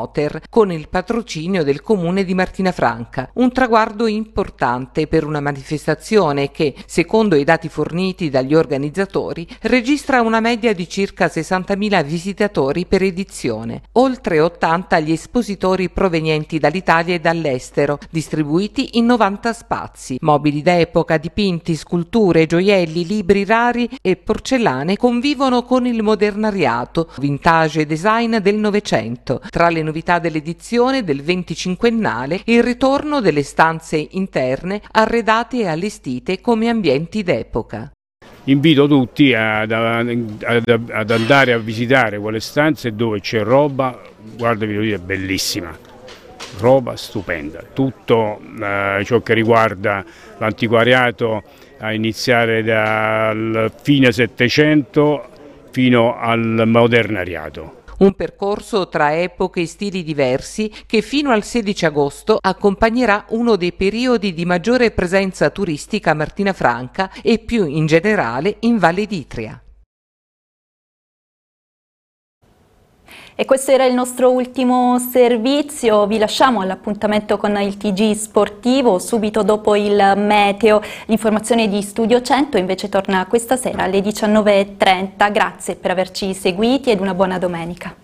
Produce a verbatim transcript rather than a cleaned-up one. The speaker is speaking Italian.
promoter con il patrocinio del comune di Martina Franca. Un traguardo importante per una manifestazione che, secondo i dati forniti dagli organizzatori, registra una media di circa sessantamila visitatori per edizione, oltre ottanta gli espositori provenienti dall'Italia e dall'estero, distribuiti in novanta spazi. Mobili d'epoca, dipinti, sculture, gioielli, libri rari e porcellane convivono con il modernariato, vintage e design del Novecento. Tra le novità dell'edizione del venticinquennale, il ritorno delle stanze interne arredate e allestite come ambienti d'epoca. Invito tutti ad, ad, ad andare a visitare quelle stanze dove c'è roba, guarda, vi devo dire, bellissima, roba stupenda, tutto eh, ciò che riguarda l'antiquariato, a iniziare dal fine Settecento fino al modernariato. Un percorso tra epoche e stili diversi che fino al sedici agosto accompagnerà uno dei periodi di maggiore presenza turistica a Martina Franca e più in generale in Valle d'Itria. E questo era il nostro ultimo servizio, vi lasciamo all'appuntamento con il T G sportivo subito dopo il meteo. L'informazione di Studio cento invece torna questa sera alle diciannove e trenta. Grazie per averci seguiti ed una buona domenica.